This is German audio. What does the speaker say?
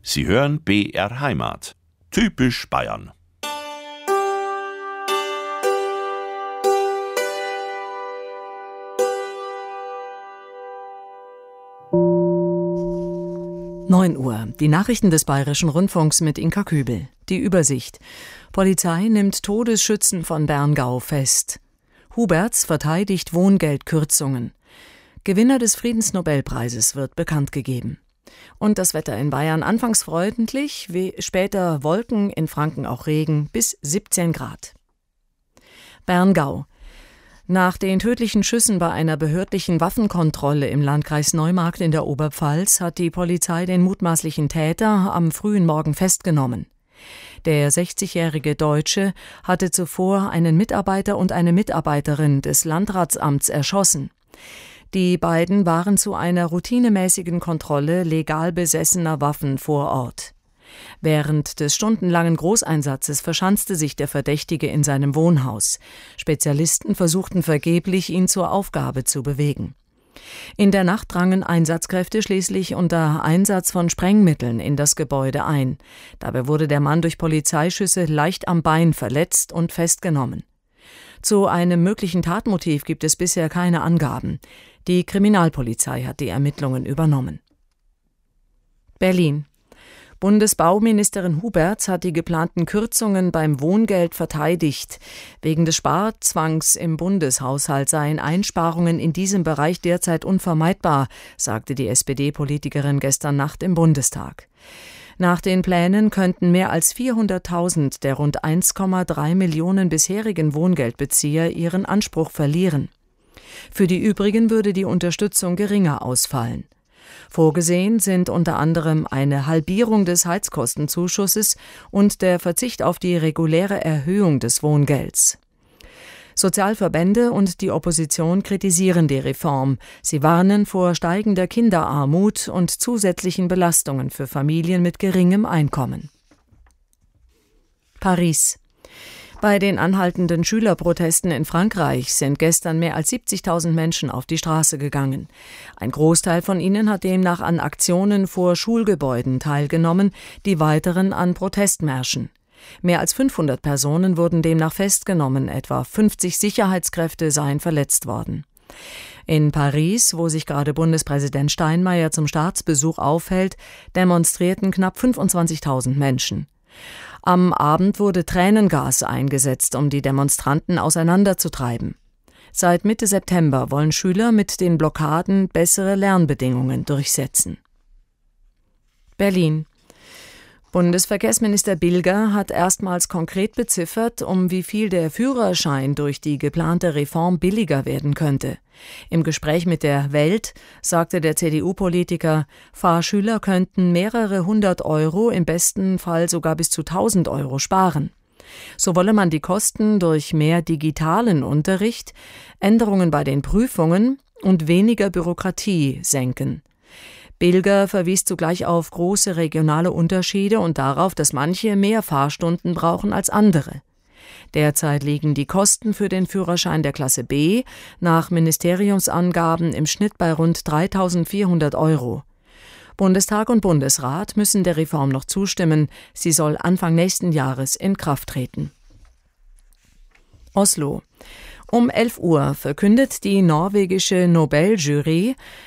Sie hören BR Heimat. Typisch Bayern. Uhr. Die Nachrichten des Bayerischen Rundfunks mit Inka Kübel. Die Übersicht. Polizei nimmt Todesschützen von Berngau fest. Huberts verteidigt Wohngeldkürzungen. Gewinner des Friedensnobelpreises wird bekannt gegeben. Und das Wetter in Bayern anfangs freundlich, später Wolken, in Franken auch Regen, bis 17 Grad. Berngau. Nach den tödlichen Schüssen bei einer behördlichen Waffenkontrolle im Landkreis Neumarkt in der Oberpfalz hat die Polizei den mutmaßlichen Täter am frühen Morgen festgenommen. Der 60-jährige Deutsche hatte zuvor einen Mitarbeiter und eine Mitarbeiterin des Landratsamts erschossen. Die beiden waren zu einer routinemäßigen Kontrolle legal besessener Waffen vor Ort. Während des stundenlangen Großeinsatzes verschanzte sich der Verdächtige in seinem Wohnhaus. Spezialisten versuchten vergeblich, ihn zur Aufgabe zu bewegen. In der Nacht drangen Einsatzkräfte schließlich unter Einsatz von Sprengmitteln in das Gebäude ein. Dabei wurde der Mann durch Polizeischüsse leicht am Bein verletzt und festgenommen. Zu einem möglichen Tatmotiv gibt es bisher keine Angaben. Die Kriminalpolizei hat die Ermittlungen übernommen. Berlin. Bundesbauministerin Huberts hat die geplanten Kürzungen beim Wohngeld verteidigt. Wegen des Sparzwangs im Bundeshaushalt seien Einsparungen in diesem Bereich derzeit unvermeidbar, sagte die SPD-Politikerin gestern Nacht im Bundestag. Nach den Plänen könnten mehr als 400.000 der rund 1,3 Millionen bisherigen Wohngeldbezieher ihren Anspruch verlieren. Für die übrigen würde die Unterstützung geringer ausfallen. Vorgesehen sind unter anderem eine Halbierung des Heizkostenzuschusses und der Verzicht auf die reguläre Erhöhung des Wohngelds. Sozialverbände und die Opposition kritisieren die Reform. Sie warnen vor steigender Kinderarmut und zusätzlichen Belastungen für Familien mit geringem Einkommen. Paris. Bei den anhaltenden Schülerprotesten in Frankreich sind gestern mehr als 70.000 Menschen auf die Straße gegangen. Ein Großteil von ihnen hat demnach an Aktionen vor Schulgebäuden teilgenommen, die weiteren an Protestmärschen. Mehr als 500 Personen wurden demnach festgenommen, etwa 50 Sicherheitskräfte seien verletzt worden. In Paris, wo sich gerade Bundespräsident Steinmeier zum Staatsbesuch aufhält, demonstrierten knapp 25.000 Menschen. Am Abend wurde Tränengas eingesetzt, um die Demonstranten auseinanderzutreiben. Seit Mitte September wollen Schüler mit den Blockaden bessere Lernbedingungen durchsetzen. Berlin. Bundesverkehrsminister Bilger hat erstmals konkret beziffert, um wie viel der Führerschein durch die geplante Reform billiger werden könnte. Im Gespräch mit der Welt sagte der CDU-Politiker, Fahrschüler könnten mehrere 100 Euro, im besten Fall sogar bis zu 1.000 Euro sparen. So wolle man die Kosten durch mehr digitalen Unterricht, Änderungen bei den Prüfungen und weniger Bürokratie senken. Bilger verwies zugleich auf große regionale Unterschiede und darauf, dass manche mehr Fahrstunden brauchen als andere. Derzeit liegen die Kosten für den Führerschein der Klasse B nach Ministeriumsangaben im Schnitt bei rund 3.400 Euro. Bundestag und Bundesrat müssen der Reform noch zustimmen. Sie soll Anfang nächsten Jahres in Kraft treten. Oslo. Um 11 Uhr verkündet die norwegische Nobeljury,